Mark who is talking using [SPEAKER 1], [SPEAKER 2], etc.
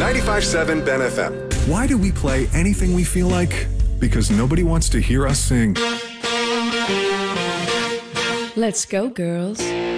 [SPEAKER 1] 95.7 Ben FM.
[SPEAKER 2] Why do we play anything we feel like? Because nobody wants to hear us sing.
[SPEAKER 3] Let's go, girls.